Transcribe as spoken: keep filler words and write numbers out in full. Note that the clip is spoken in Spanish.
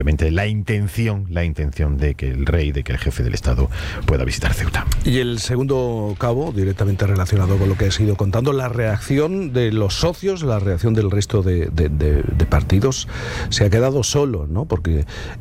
la intención, la intención de que el rey, de que el jefe del Estado pueda visitar Ceuta. Y el segundo cabo, directamente relacionado con lo que has ido contando, la reacción de los socios, la reacción del resto de, de, de, de partidos, se ha quedado solo, ¿no? Porque